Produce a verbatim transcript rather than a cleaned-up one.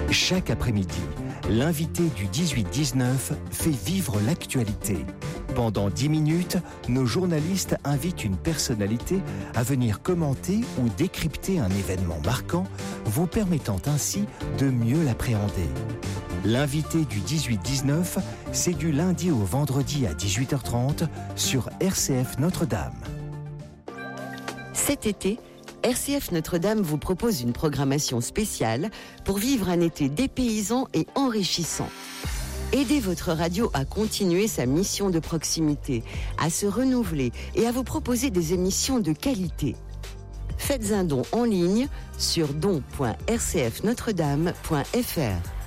Chaque après-midi, l'invité du dix-huit dix-neuf fait vivre l'actualité. Pendant dix minutes, nos journalistes invitent une personnalité à venir commenter ou décrypter un événement marquant, vous permettant ainsi de mieux l'appréhender. L'invité du dix-huit dix-neuf, c'est du lundi au vendredi à dix-huit heures trente sur R C F Notre-Dame. Cet été, R C F Notre-Dame vous propose une programmation spéciale pour vivre un été dépaysant et enrichissant. Aidez votre radio à continuer sa mission de proximité, à se renouveler et à vous proposer des émissions de qualité. Faites un don en ligne sur don point r c f notre dame point f r.